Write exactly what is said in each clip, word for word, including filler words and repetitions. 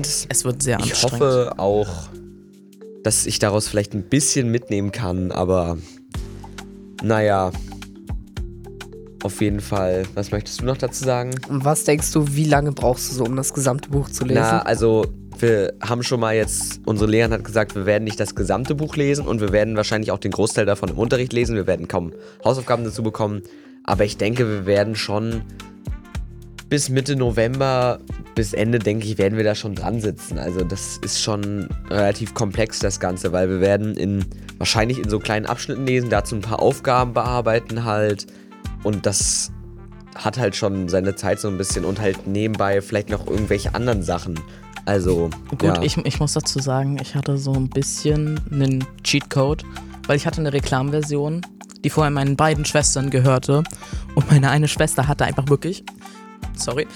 es wird sehr ich anstrengend. hoffe auch, dass ich daraus vielleicht ein bisschen mitnehmen kann, aber naja, auf jeden Fall. Was möchtest du noch dazu sagen? Und was denkst du, wie lange brauchst du so, um das gesamte Buch zu lesen? Na, also wir haben schon mal jetzt, unsere Lehrerin hat gesagt, wir werden nicht das gesamte Buch lesen und wir werden wahrscheinlich auch den Großteil davon im Unterricht lesen. Wir werden kaum Hausaufgaben dazu bekommen, aber ich denke, wir werden schon bis Mitte November, bis Ende, denke ich, werden wir da schon dran sitzen. Also das ist schon relativ komplex, das Ganze, weil wir werden in wahrscheinlich in so kleinen Abschnitten lesen, dazu ein paar Aufgaben bearbeiten halt und das hat halt schon seine Zeit so ein bisschen und halt nebenbei vielleicht noch irgendwelche anderen Sachen. Also, Gut, ja. ich, ich muss dazu sagen, ich hatte so ein bisschen einen Cheatcode, weil ich hatte eine Reklamversion, die vorher meinen beiden Schwestern gehörte und meine eine Schwester hatte einfach wirklich, sorry,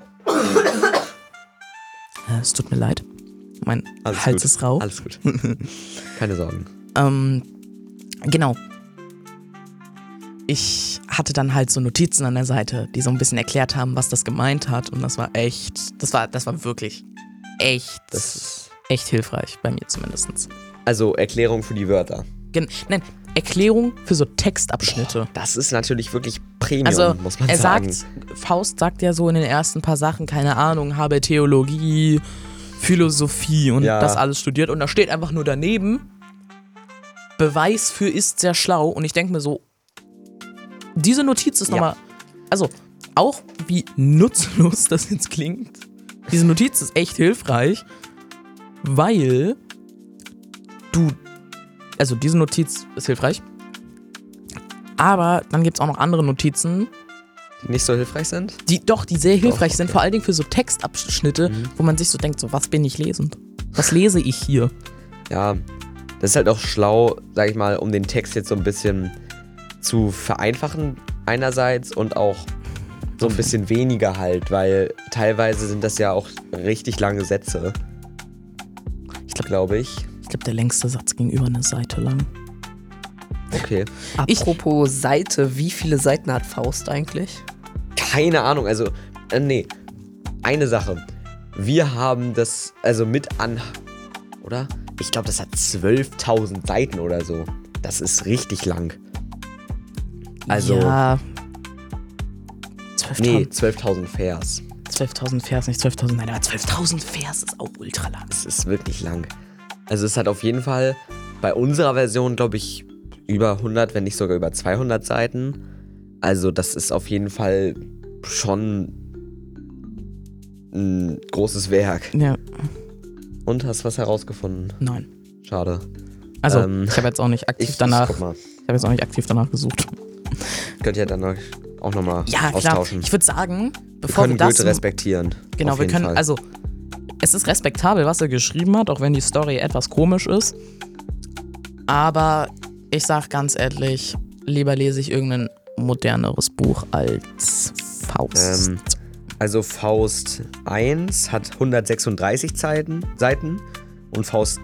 es tut mir leid, mein Alles Hals gut. ist rau. Alles gut. Keine Sorgen. Ähm, genau. Ich hatte dann halt so Notizen an der Seite, die so ein bisschen erklärt haben, was das gemeint hat und das war echt, das war, das war wirklich echt, Das ist echt hilfreich, bei mir zumindest. also Erklärung für die Wörter. Gen- Nein, Erklärung für so Textabschnitte. Das ist natürlich wirklich Premium, Also muss man er sagen. sagt, Faust sagt ja so in den ersten paar Sachen, keine Ahnung, habe Theologie, Philosophie und Ja. das alles studiert und da steht einfach nur daneben, Beweis für ist sehr schlau und ich denke mir so, diese Notiz ist Ja. nochmal, also auch wie nutzlos das jetzt klingt, diese Notiz ist echt hilfreich, weil du, also diese Notiz ist hilfreich, aber dann gibt es auch noch andere Notizen, Die nicht so hilfreich sind? die doch, die sehr hilfreich Doch, sind, okay. vor allen Dingen für so Textabschnitte, Mhm. wo man sich so denkt, so was bin ich lesend? Was lese ich hier? Ja, das ist halt auch schlau, sag ich mal, um den Text jetzt so ein bisschen zu vereinfachen einerseits und auch so ein bisschen weniger halt, weil teilweise sind das ja auch richtig lange Sätze. Ich glaube, Glaube ich. ich glaub, der längste Satz ging über eine Seite lang. Okay. Ich- Apropos Seite, wie viele Seiten hat Faust eigentlich? Keine Ahnung, also, äh, nee. Eine Sache. Wir haben das, also mit an, oder? Ich glaube, das hat zwölftausend Seiten oder so. Das ist richtig lang. Also, Ja. nee, zwölftausend Vers. zwölftausend Vers, nicht zwölftausend, nein, aber zwölftausend Vers ist auch ultra lang. Es ist wirklich lang. Also es hat auf jeden Fall bei unserer Version, glaube ich, über hundert, wenn nicht sogar über zweihundert Seiten. Also das ist auf jeden Fall schon ein großes Werk. Ja, Und hast was herausgefunden? nein. Schade. Also, Ähm, ich habe jetzt auch nicht aktiv Ich, danach, ich guck mal. ich habe jetzt auch nicht aktiv danach gesucht. Könnt ihr dann noch, auch nochmal Ja, klar. austauschen. Ich würde sagen, Wir bevor wir, können das Goethe respektieren. Genau, auf wir jeden können, Fall. also, es ist respektabel, was er geschrieben hat, auch wenn die Story etwas komisch ist. Aber ich sag ganz ehrlich, lieber lese ich irgendein moderneres Buch als Faust. Ähm, also Faust eins hat hundertsechsunddreißig Seiten, Seiten und Faust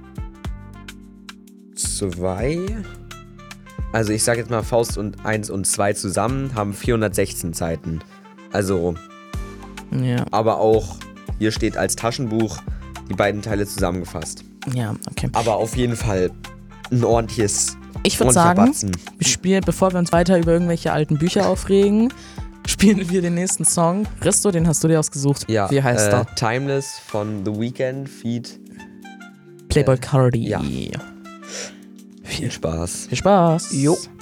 zwei, also ich sag jetzt mal Faust und eins und zwei zusammen haben vierhundertsechzehn Seiten. Also, ja, aber auch, hier steht als Taschenbuch die beiden Teile zusammengefasst. ja, okay. Aber auf jeden Fall ein ordentliches, Ich würde ordentlicher sagen, Batzen. wir spielen, bevor wir uns weiter über irgendwelche alten Bücher aufregen, spielen wir den nächsten Song. Risto, den hast du dir ausgesucht. Ja, Wie heißt äh, er? Timeless von The Weeknd, Feat. Playboy Cardi. ja. Viel, Viel Spaß. viel Spaß. Jo.